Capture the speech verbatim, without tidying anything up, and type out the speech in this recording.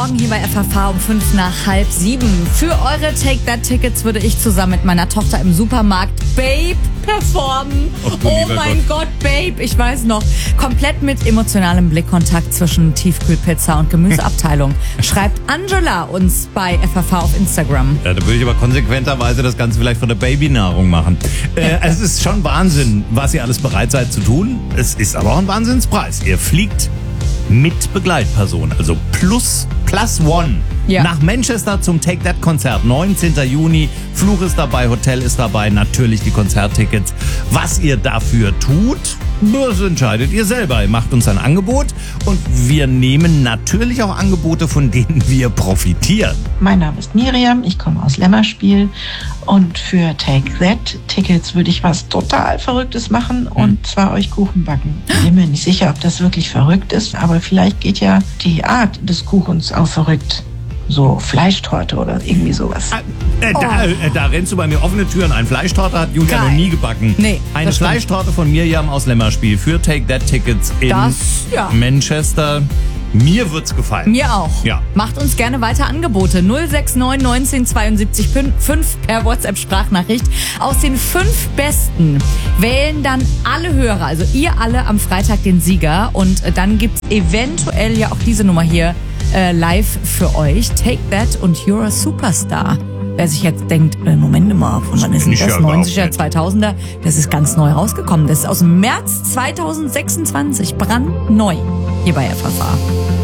morgen hier bei F H V um fünf nach halb sieben. Für eure Take-That-Tickets würde ich zusammen mit meiner Tochter im Supermarkt Babe performen. Oh, oh mein Gott. Gott, Babe, ich weiß noch. Komplett mit emotionalem Blickkontakt zwischen Tiefkühlpizza und Gemüseabteilung. Schreibt Angela uns bei F H V auf Instagram. Ja, da würde ich aber konsequenterweise das Ganze vielleicht von der Babynahrung machen. Äh, es ist schon Wahnsinn, was ihr alles bereit seid zu tun. Es ist aber auch ein Wahnsinnspreis. Ihr fliegt mit Begleitperson, also plus, plus one. Ja. Nach Manchester zum Take-That-Konzert, neunzehnten Juni. Flug ist dabei, Hotel ist dabei, natürlich die Konzerttickets. Was ihr dafür tut, das entscheidet ihr selber. Ihr macht uns ein Angebot und wir nehmen natürlich auch Angebote, von denen wir profitieren. Mein Name ist Miriam, ich komme aus Lämmerspiel und für Take That Tickets würde ich was total Verrücktes machen und zwar euch Kuchen backen. Ich bin mir nicht sicher, ob das wirklich verrückt ist, aber vielleicht geht ja die Art des Kuchens auch verrückt. So Fleischtorte oder irgendwie sowas. Äh, da, Oh. äh, da rennst du bei mir offene Türen ein. Fleischtorte hat Julia Geil. noch nie gebacken. Nee, Eine das stimmt. Fleischtorte von Miriam aus Lämmerspiel für Take That Tickets in Das, ja. Manchester. Mir wird's gefallen. Mir auch. Ja. Macht uns gerne weiter Angebote. null sechs neun neunzehn zweiundsiebzig fünf per WhatsApp-Sprachnachricht. Aus den fünf Besten wählen dann alle Hörer, also ihr alle am Freitag den Sieger. Und äh, dann gibt's eventuell ja auch diese Nummer hier äh, live für euch. Take That und You're a Superstar. Wer sich jetzt denkt, äh, Moment mal, von wann ist denn kenn ich das? ja überhaupt neunziger, nicht. zweitausender? Das ist ganz neu rausgekommen. Das ist aus dem März zweitausendsechsundzwanzig. Brandneu. Hier bei F H V.